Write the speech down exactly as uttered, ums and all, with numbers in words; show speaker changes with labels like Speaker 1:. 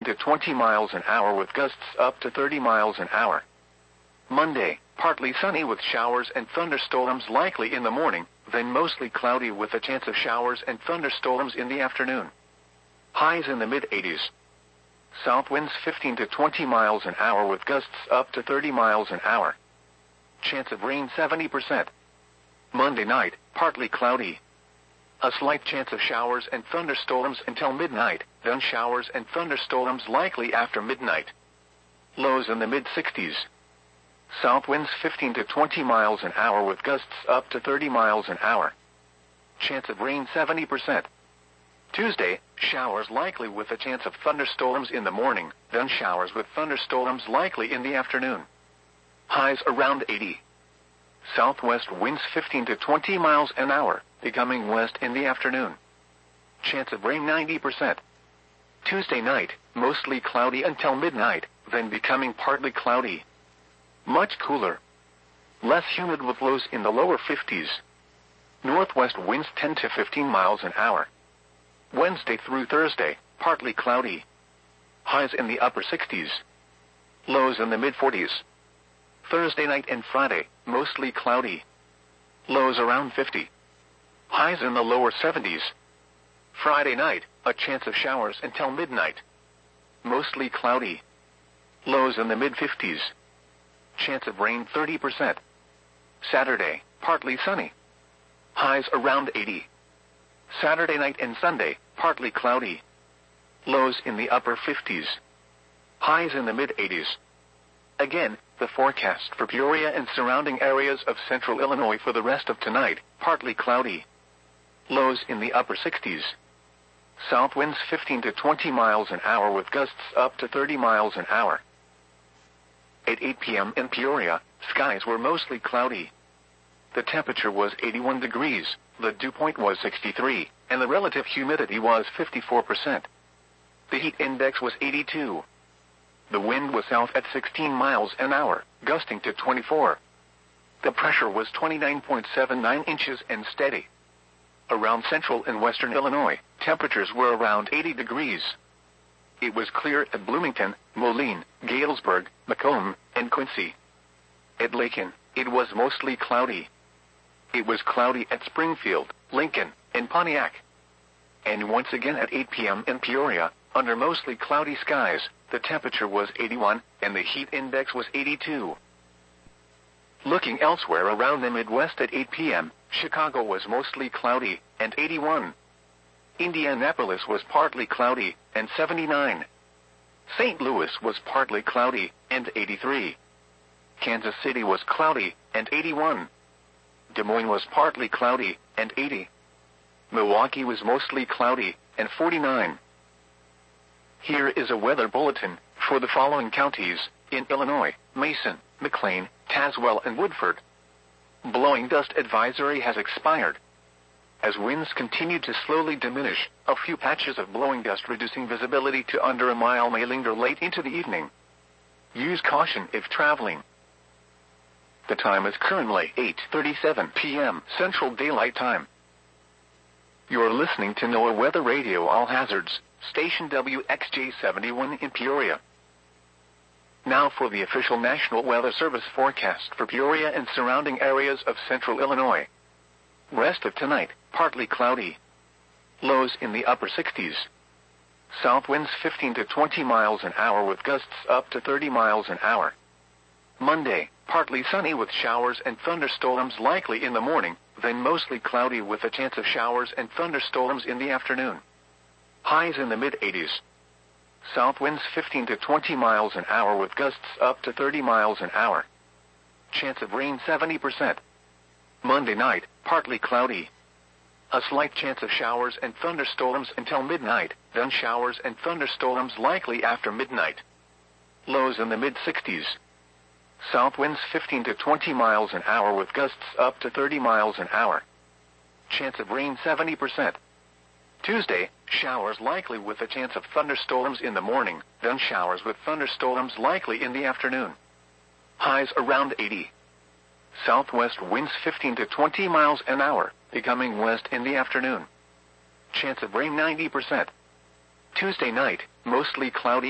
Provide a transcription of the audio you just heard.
Speaker 1: to twenty miles an hour with gusts up to thirty miles an hour. Monday, partly sunny with showers and thunderstorms likely in the morning, then mostly cloudy with a chance of showers and thunderstorms in the afternoon. Highs in the mid eighties. South winds fifteen to twenty miles an hour with gusts up to thirty miles an hour. Chance of rain seventy percent. Monday night, partly cloudy. A slight chance of showers and thunderstorms until midnight, then showers and thunderstorms likely after midnight. Lows in the mid sixties. South winds fifteen to twenty miles an hour with gusts up to thirty miles an hour. Chance of rain seventy percent. Tuesday, showers likely with a chance of thunderstorms in the morning, then showers with thunderstorms likely in the afternoon. Highs around eighty. Southwest winds fifteen to twenty miles an hour, becoming west in the afternoon. Chance of rain ninety percent. Tuesday night, mostly cloudy until midnight, then becoming partly cloudy. Much cooler. Less humid with lows in the lower fifties. Northwest winds ten to fifteen miles an hour. Wednesday through Thursday, partly cloudy. Highs in the upper sixties. Lows in the mid forties. Thursday night and Friday, mostly cloudy. Lows around fifty. Highs in the lower seventies. Friday night, a chance of showers until midnight. Mostly cloudy. Lows in the mid fifties. Chance of rain thirty percent. Saturday, partly sunny. Highs around eighty. Saturday night and Sunday, partly cloudy. Lows in the upper fifties. Highs in the mid eighties. Again, the forecast for Peoria and surrounding areas of central Illinois for the rest of tonight, partly cloudy. Lows in the upper sixties. South winds fifteen to twenty miles an hour with gusts up to thirty miles an hour. At eight p.m. in Peoria, skies were mostly cloudy. The temperature was eighty-one degrees, the dew point was sixty-three, and the relative humidity was fifty-four percent. The heat index was eighty-two. The wind was south at sixteen miles an hour, gusting to twenty-four. The pressure was twenty-nine point seven nine inches and steady. Around central and western Illinois, temperatures were around eighty degrees. It was clear at Bloomington, Moline, Galesburg, Macomb, and Quincy. At Lakin, it was mostly cloudy. It was cloudy at Springfield, Lincoln, and Pontiac. And once again at eight p.m. in Peoria, under mostly cloudy skies, the temperature was eighty-one, and the heat index was eighty-two. Looking elsewhere around the Midwest at eight p.m., Chicago was mostly cloudy, and eighty-one. Indianapolis was partly cloudy, and seventy-nine. Saint Louis was partly cloudy, and eighty-three. Kansas City was cloudy, and eighty-one. Des Moines was partly cloudy, and eighty. Milwaukee was mostly cloudy, and forty-nine. Here is a weather bulletin for the following counties in Illinois: Mason, McLean, Tazewell, and Woodford. Blowing dust advisory has expired. As winds continue to slowly diminish, a few patches of blowing dust reducing visibility to under a mile may linger late into the evening. Use caution if traveling. The time is currently eight thirty-seven p.m. Central Daylight Time. You're listening to NOAA Weather Radio All Hazards, station W X J seventy-one in Peoria. Now for the official National Weather Service forecast for Peoria and surrounding areas of central Illinois. Rest of tonight, partly cloudy. Lows in the upper sixties. South winds fifteen to twenty miles an hour with gusts up to thirty miles an hour. Monday, partly sunny with showers and thunderstorms likely in the morning, then mostly cloudy with a chance of showers and thunderstorms in the afternoon. Highs in the mid eighties. South winds fifteen to twenty miles an hour with gusts up to thirty miles an hour. Chance of rain seventy percent. Monday night, partly cloudy. A slight chance of showers and thunderstorms until midnight, then showers and thunderstorms likely after midnight. Lows in the mid sixties. South winds fifteen to twenty miles an hour with gusts up to thirty miles an hour. Chance of rain seventy percent. Tuesday, showers likely with a chance of thunderstorms in the morning, then showers with thunderstorms likely in the afternoon. Highs around eighty. Southwest winds fifteen to twenty miles an hour, becoming west in the afternoon. Chance of rain ninety percent. Tuesday night, mostly cloudy.